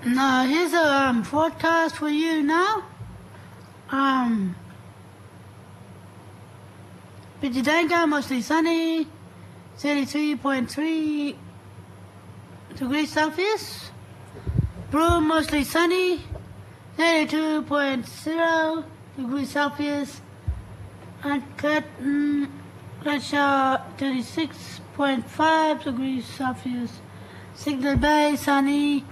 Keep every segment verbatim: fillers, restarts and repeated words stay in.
Now here's a um, forecast for you now. Um, Pidgidanga, mostly sunny, thirty-three point three degrees Celsius. Broome, mostly sunny, thirty-two point zero degrees Celsius. And Curtin, Russia, thirty-six point five degrees Celsius. Signal Bay, sunny,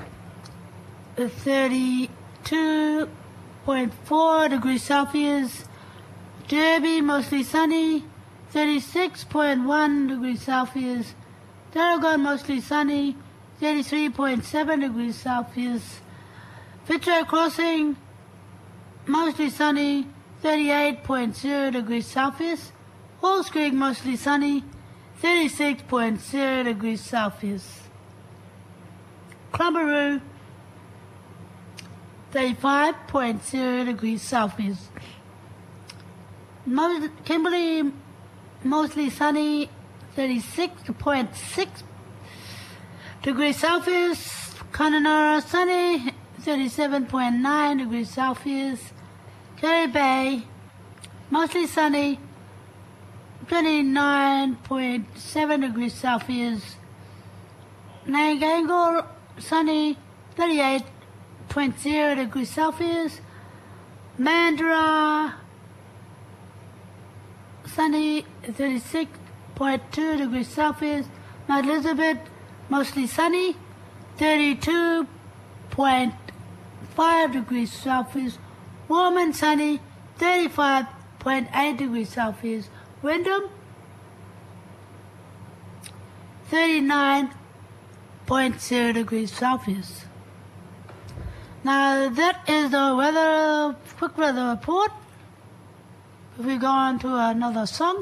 thirty-two point four degrees Celsius. Derby, mostly sunny, thirty-six point one degrees Celsius. Tarragone, mostly sunny, thirty-three point seven degrees Celsius. Fitzroy Crossing, mostly sunny, thirty-eight point zero degrees Celsius. Halls Creek, mostly sunny, thirty-six point zero degrees Celsius. Clumberoo, thirty-five point zero degrees Celsius. Most, Kimberley, mostly sunny, thirty-six point six degrees Celsius. Connemara, sunny, thirty-seven point nine degrees Celsius. Kerry Bay, mostly sunny, twenty-nine point seven degrees Celsius. Nangangal, sunny, thirty-eight point zero degrees Celsius. Mandurah, sunny, thirty-six point two degrees Celsius. Mount Elizabeth, mostly sunny, thirty-two point five degrees Celsius. Warm and sunny, thirty-five point eight degrees Celsius. Wyndham, thirty-nine point zero degrees Celsius. Now that is the weather, quick weather report. If we go on to another song.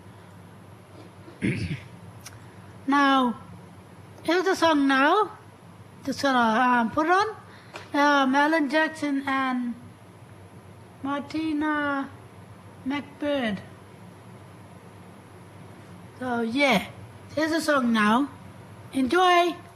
Now, here's the song now. Just gonna um, put it on. Um, Alan Jackson and Martina McBird. So yeah, here's the song now. Enjoy.